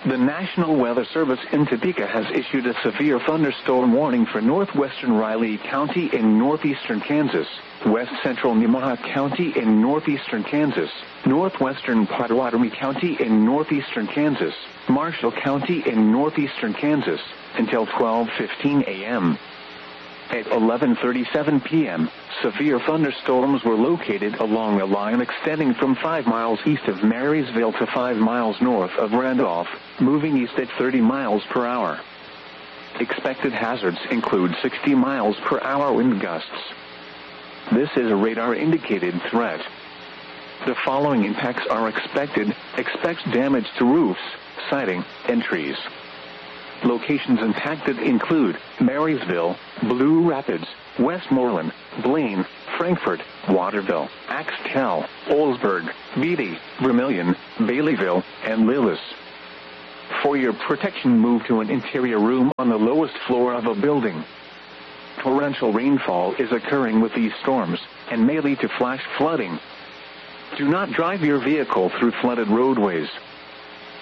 The National Weather Service in Topeka has issued a severe thunderstorm warning for northwestern Riley County in northeastern Kansas, west central Nemaha County in northeastern Kansas, northwestern Pottawatomie County in northeastern Kansas, Marshall County in northeastern Kansas, until 12:15 a.m. At 11:37 p.m., severe thunderstorms were located along a line extending from 5 miles east of Marysville to 5 miles north of Randolph, moving east at 30 miles per hour. Expected hazards include 60 miles per hour wind gusts. This is a radar-indicated threat. The following impacts are expected. Expect damage to roofs, siding, and trees. Locations impacted include Marysville, Blue Rapids, Westmoreland, Blaine, Frankfort, Waterville, Axtell, Oldsburg, Beatty, Vermilion, Baileyville, and Lillis. For your protection, move to an interior room on the lowest floor of a building. Torrential rainfall is occurring with these storms and may lead to flash flooding. Do not drive your vehicle through flooded roadways.